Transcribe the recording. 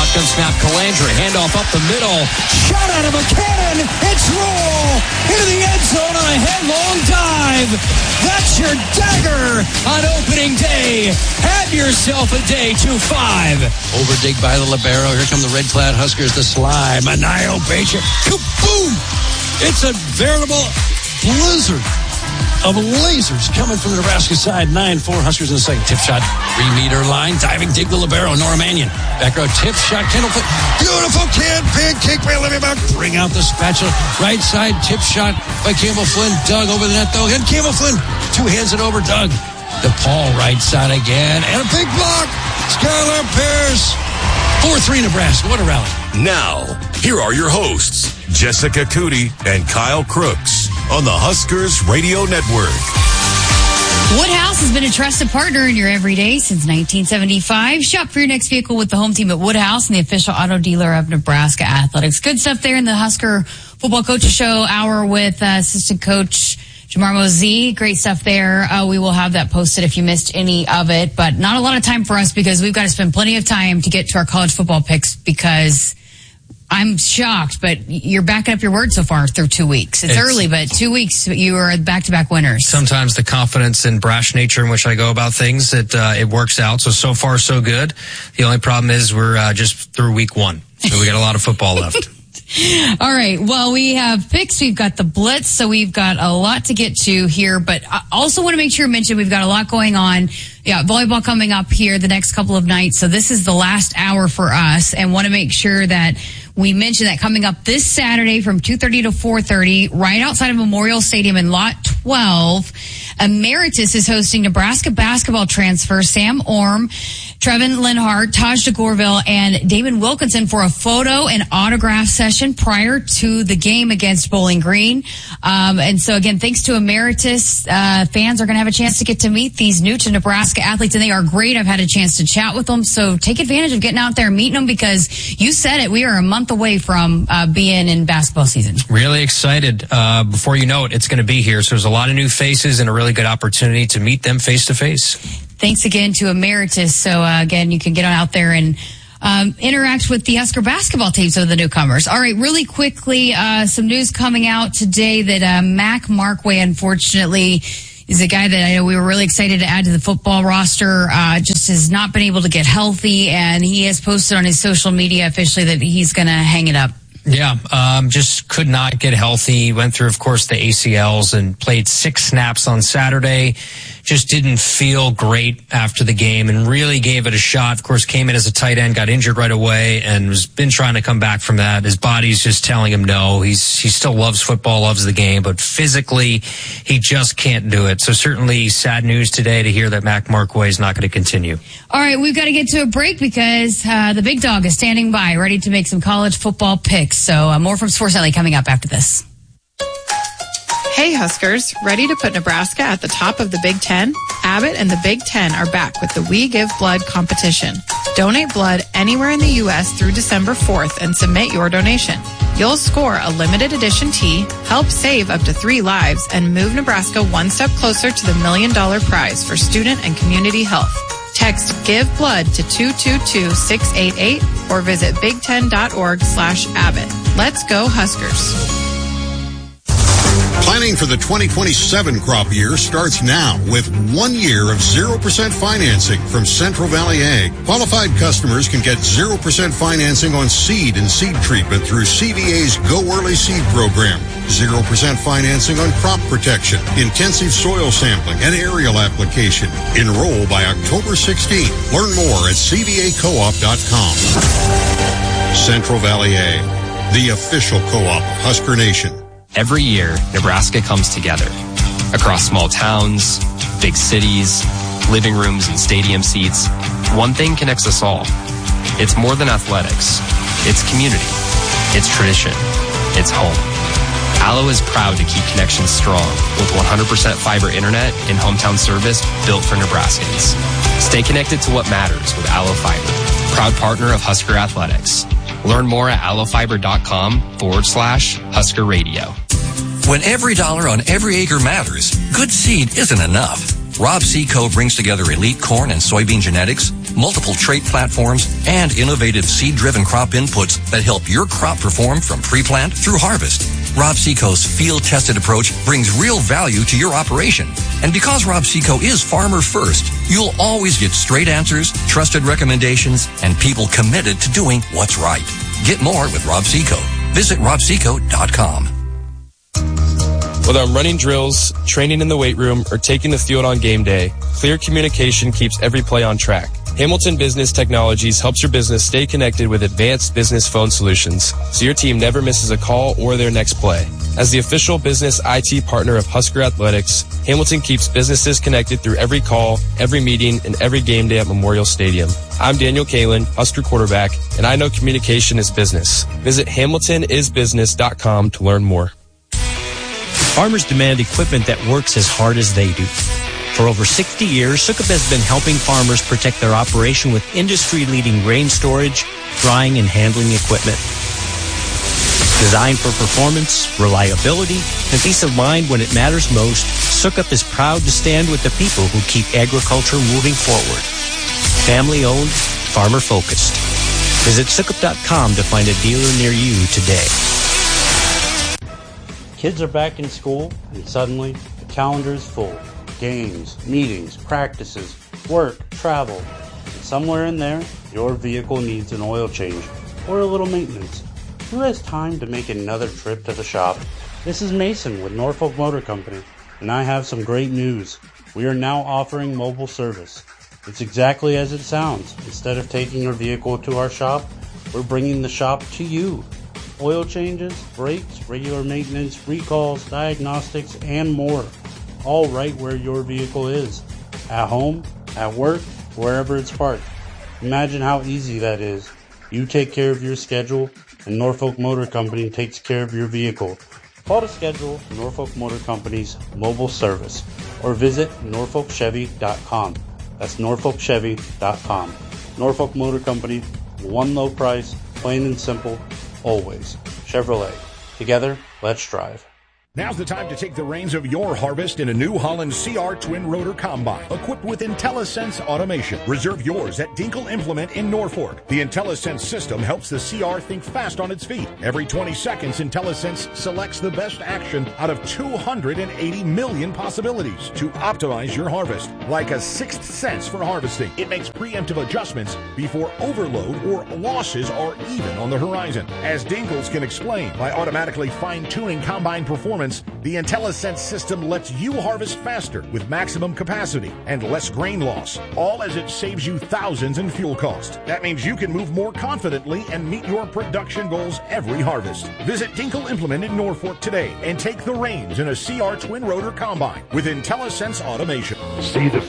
Shotgun snap, Calandra. Handoff up the middle. Shot out of a cannon. It's Rule into the end zone on a headlong dive. That's your dagger on opening day. Have yourself a day 2-5. Overdig by the libero. Here come the red-clad Huskers. The slide. Manayo Becher. Kaboom! It's a veritable blizzard of lasers coming from the Nebraska side. 9-4 Huskers in the second. Tip shot, 3-meter line. Diving dig the libero. Nora Mannion. Back row tip shot. Kendall Flynn. Beautiful kid. Big kick by Olivia Buck. Bring out the spatula. Right side tip shot by Campbell Flynn. Doug over the net though. And Campbell Flynn. Two hands it over Doug. DePaul right side again. And a big block. Skylar Pierce. 4-3 Nebraska. What a rally. Now, here are your hosts, Jessica Cootie and Kyle Crooks on the Huskers Radio Network. Woodhouse has been a trusted partner in your everyday since 1975. Shop for your next vehicle with the home team at Woodhouse and the official auto dealer of Nebraska Athletics. Good stuff there in the Husker Football Coaches Show hour with assistant coach Jamar Mosey. Great stuff there. We will have that posted if you missed any of it, but not a lot of time for us because we've got to spend plenty of time to get to our college football picks because I'm shocked, but you're backing up your word so far through 2 weeks. It's early, but 2 weeks you are back-to-back winners. Sometimes the confidence and brash nature in which I go about things, it works out. So far, so good. The only problem is we're just through week one. So we got a lot of football left. All right. Well, we have picks. We've got the Blitz, so we've got a lot to get to here. But I also want to make sure to mention we've got a lot going on. Yeah, volleyball coming up here the next couple of nights. So this is the last hour for us, and want to make sure that we mention that coming up this Saturday from 2:30 to 4:30, right outside of Memorial Stadium in Lot 12, Emeritus is hosting Nebraska basketball transfers Sam Orm, Trevin Linhart, Taj DeGorville, and Damon Wilkinson for a photo and autograph session prior to the game against Bowling Green. And so, again, thanks to Emeritus, fans are going to have a chance to get to meet these new to Nebraska athletes, and they are great. I've had a chance to chat with them, so take advantage of getting out there and meeting them because you said it, we are a month away from being in basketball season. Really excited. Before you know it, it's going to be here. So there's a lot of new faces and a really good opportunity to meet them face to face. Thanks again to Emeritus. So again, you can get on out there and interact with the Husker basketball teams of the newcomers. All right, really quickly, some news coming out today that Mac Markway, unfortunately, is a guy that I know we were really excited to add to the football roster, just has not been able to get healthy, and he has posted on his social media officially that he's going to hang it up. Yeah, just could not get healthy. Went through, of course, the ACLs and played 6 snaps on Saturday. Just didn't feel great after the game and really gave it a shot. Of course, came in as a tight end, got injured right away, and has been trying to come back from that. His body's just telling him no. He still loves football, loves the game, but physically, he just can't do it. So certainly sad news today to hear that Mac Markway is not going to continue. All right, we've got to get to a break because the big dog is standing by, ready to make some college football picks. So more from Sports Nightly coming up after this. Hey Huskers, ready to put Nebraska at the top of the Big Ten? Abbott and the Big Ten are back with the We Give Blood competition. Donate blood anywhere in the U.S. through December 4th and submit your donation. You'll score a limited edition tee, help save up to 3 lives, and move Nebraska one step closer to the $1 million prize for student and community health. Text Give Blood to 222-688 or visit big10.org/Abbott. Let's go Huskers. Planning for the 2027 crop year starts now with 1 year of 0% financing from Central Valley Ag. Qualified customers can get 0% financing on seed and seed treatment through CVA's Go Early Seed program. 0% financing on crop protection, intensive soil sampling, and aerial application. Enroll by October 16th. Learn more at cvacoop.com. Central Valley Ag, the official co-op of Husker Nation. Every year, Nebraska comes together. Across small towns, big cities, living rooms and stadium seats, one thing connects us all. It's more than athletics. It's community. It's tradition. It's home. Allo is proud to keep connections strong with 100% fiber internet and hometown service built for Nebraskans. Stay connected to what matters with Allo Fiber, proud partner of Husker Athletics. Learn more at allofiber.com/Husker Radio. When every dollar on every acre matters, good seed isn't enough. Rob Seco brings together elite corn and soybean genetics, multiple trait platforms, and innovative seed-driven crop inputs that help your crop perform from pre-plant through harvest. Rob Seco's field-tested approach brings real value to your operation. And because Rob Seco is farmer first, you'll always get straight answers, trusted recommendations, and people committed to doing what's right. Get more with Rob Seco. Visit robseco.com. Whether I'm running drills, training in the weight room, or taking the field on game day, clear communication keeps every play on track. Hamilton Business Technologies helps your business stay connected with advanced business phone solutions, so your team never misses a call or their next play. As the official business IT partner of Husker Athletics, Hamilton keeps businesses connected through every call, every meeting, and every game day at Memorial Stadium. I'm Daniel Kalin, Husker quarterback, and I know communication is business. Visit HamiltonIsBusiness.com to learn more. Farmers demand equipment that works as hard as they do. For over 60 years, Sukup has been helping farmers protect their operation with industry-leading grain storage, drying, and handling equipment. Designed for performance, reliability, and peace of mind when it matters most, Sukup is proud to stand with the people who keep agriculture moving forward. Family-owned, farmer-focused. Visit Sukup.com to find a dealer near you today. Kids are back in school, and suddenly the calendar is full. Games, meetings, practices, work, travel. And somewhere in there, your vehicle needs an oil change or a little maintenance. Who has time to make another trip to the shop? This is Mason with Norfolk Motor Company, and I have some great news. We are now offering mobile service. It's exactly as it sounds. Instead of taking your vehicle to our shop, we're bringing the shop to you. Oil changes, brakes, regular maintenance, recalls, diagnostics, and more. All right where your vehicle is. At home, at work, wherever it's parked. Imagine how easy that is. You take care of your schedule, and Norfolk Motor Company takes care of your vehicle. Call to schedule Norfolk Motor Company's mobile service or visit norfolkchevy.com. That's norfolkchevy.com. Norfolk Motor Company, one low price, plain and simple, always. Chevrolet. Together, let's drive. Now's the time to take the reins of your harvest in a New Holland CR Twin Rotor Combine, equipped with IntelliSense automation. Reserve yours at Dinkle Implement in Norfolk. The IntelliSense system helps the CR think fast on its feet. Every 20 seconds, IntelliSense selects the best action out of 280 million possibilities to optimize your harvest. Like a sixth sense for harvesting, it makes preemptive adjustments before overload or losses are even on the horizon. As Dinkles can explain, by automatically fine-tuning combine performance, the IntelliSense system lets you harvest faster with maximum capacity and less grain loss, all as it saves you thousands in fuel cost. That means you can move more confidently and meet your production goals every harvest. Visit Dinkle Implement in Norfolk today and take the reins in a CR Twin Rotor Combine with IntelliSense automation. See the